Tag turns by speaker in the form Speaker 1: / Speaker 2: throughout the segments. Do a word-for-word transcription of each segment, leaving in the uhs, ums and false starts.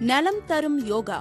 Speaker 1: நலம் தரும் யோகா.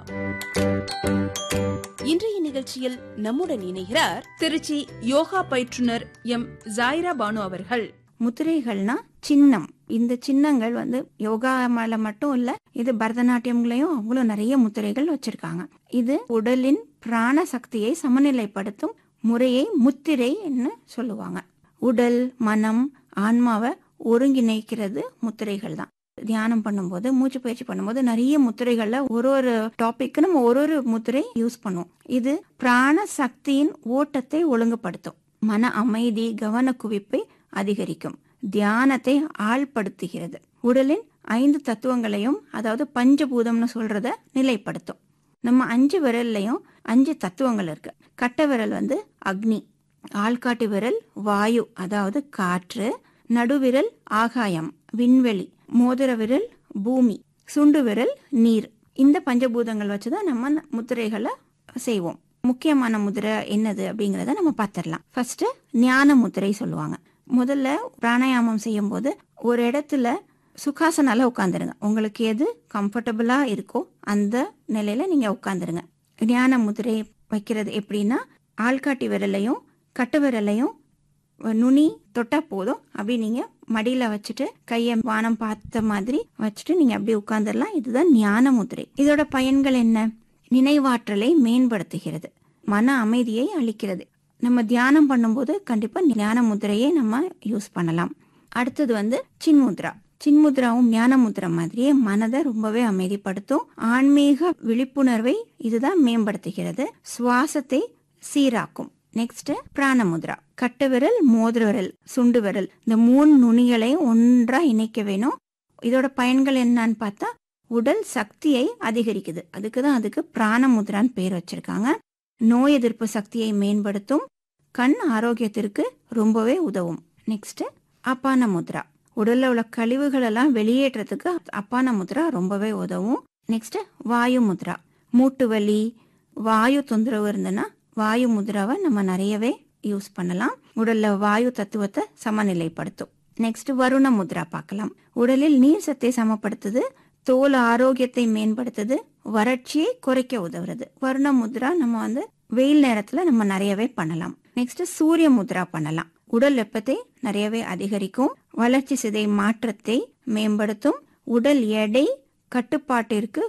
Speaker 1: இன்றைய நிகழ்ச்சியில் நம்முடன் இணைகிறார் திருச்சி யோகா பயிற்றுனர் எம் ஜாயிரா பானு அவர்கள்.
Speaker 2: முத்திரைகள்னா சின்னம். இந்த சின்னங்கள் வந்து யோகா மேல மட்டும் இல்ல, இது பரதநாட்டியம்லயும் அவ்வளவு நிறைய முத்திரைகள் வச்சிருக்காங்க. இது உடலின் பிராண சக்தியை சமநிலைப்படுத்தும் முறையை முத்திரைன்னு சொல்லுவாங்க. உடல், மனம், ஆன்மாவை ஒருங்கிணைக்கிறது முத்திரைகள் தான். தியானம் பண்ணும்போது, மூச்சு பயிற்சி பண்ணும்போது நிறைய முத்திரைகள்ல ஒரு ஒரு டாபிக் நம்ம ஒரு ஒரு முத்திரை யூஸ் பண்ணுவோம். இது பிராண சக்தியின் ஓட்டத்தை ஒழுங்குபடுத்தும், மன அமைதி, கவன குவிப்பை அதிகரிக்கும், தியானத்தை ஆழ்படுத்துகிறது, உடலின் ஐந்து தத்துவங்களையும் அதாவது பஞ்சபூதம்னு சொல்றத நிலைப்படுத்தும். நம்ம அஞ்சு விரல்லையும் அஞ்சு தத்துவங்கள் இருக்கு. கட்டை விரல் வந்து அக்னி, ஆள்காட்டி விரல் வாயு அதாவது காற்று, நடுவிரல் ஆகாயம் விண்வெளி, மோதிர விரல் பூமி, சுண்டு விரல் நீர். இந்த பஞ்சபூதங்கள் வச்சுதான் நம்ம முத்திரைகளை செய்வோம். முக்கியமான முதிரை என்னது அப்படிங்கறத நம்ம பார்த்திடலாம். ஃபர்ஸ்ட் ஞான முத்திரை சொல்லுவாங்க. முதல்ல பிராணாயாமம் செய்யும் போது ஒரு இடத்துல சுகாசனால உட்காந்துருங்க. உங்களுக்கு எது கம்ஃபர்டபுளா இருக்கோ அந்த நிலையில நீங்க உட்காந்துருங்க. ஞான முதிரை வைக்கிறது எப்படின்னா, ஆள்காட்டி விரலையும் கட்டு விரலையும் நுனி தொட்டா போதும். அப்படி நீங்க மடியில வச்சுட்டு கையை வானம் பார்த்த மாதிரி வச்சுட்டு நீங்க அப்படி உட்கார்ந்துடலாம். இதுதான் ஞான முதிரை. இதோட பயன்கள் என்ன? நினைவாற்றலை மேம்படுத்துகிறது, மன அமைதியை அளிக்கிறது. நம்ம தியானம் பண்ணும்போது கண்டிப்பா ஞான முதிரையை நம்ம யூஸ் பண்ணலாம். அடுத்தது வந்து சின்முத்ரா. சின்முத்ராவும் ஞான முத்ரா மாதிரியே மனதை ரொம்பவே அமைதிப்படுத்தும், ஆன்மீக விழிப்புணர்வை இதுதான் மேம்படுத்துகிறது, சுவாசத்தை சீராக்கும். நெக்ஸ்ட் பிராணமுத்ரா. கட்டு விரல், மோதிர விரல், சுண்டு விரல், இந்த மூணு நுனிகளை ஒன்றா இணைக்க வேணும். இதோட பயன்கள் என்னன்னு பார்த்தா, உடல் சக்தியை அதிகரிக்குது. அதுக்குதான் அதுக்கு பிராணமுத்ரான்னு பேர் வச்சிருக்காங்க. நோய் எதிர்ப்பு சக்தியை மேம்படுத்தும், கண் ஆரோக்கியத்திற்கு ரொம்பவே உதவும். நெக்ஸ்ட் அப்பான முத்ரா. உடல்ல உள்ள கழிவுகள் எல்லாம் வெளியேற்றத்துக்கு அப்பான முத்ரா ரொம்பவே உதவும். நெக்ஸ்ட் வாயு முத்ரா. மூட்டு வலி, வாயு தொந்தரவு இருந்ததுன்னா வாயு முத்ராவை நம்ம நிறையவே யூஸ் பண்ணலாம். உடல்ல வாயு தத்துவத்தை சமநிலைப்படுத்தும். நெக்ஸ்ட் வருண முத்ரா பார்க்கலாம். உடலில் நீர் சத்தை சமப்படுத்துது, தோல் ஆரோக்கியத்தை மேம்படுத்துது, வறட்சியை குறைக்க உதவுறது. வருண முத்ரா நம்ம வந்து வெயில் நேரத்துல நம்ம நிறையவே பண்ணலாம். நெக்ஸ்ட் சூரிய முத்ரா பண்ணலாம். உடல் வெப்பத்தை நிறையவே அதிகரிக்கும், வளர்ச்சி சிதை மாற்றத்தை மேம்படுத்தும், உடல் எடை கட்டுப்பாட்டிற்கு